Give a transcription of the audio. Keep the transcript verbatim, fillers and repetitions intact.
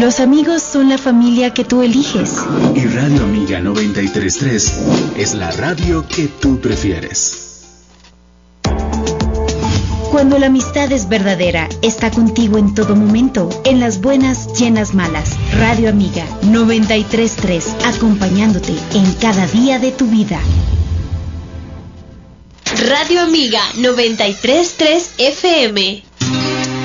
Los amigos son la familia que tú eliges. Y Radio Amiga noventa y tres punto tres es la radio que tú prefieres. Cuando la amistad es verdadera, está contigo en todo momento, en las buenas y en las malas. Radio Amiga noventa y tres punto tres, acompañándote en cada día de tu vida. Radio Amiga noventa y tres punto tres F M.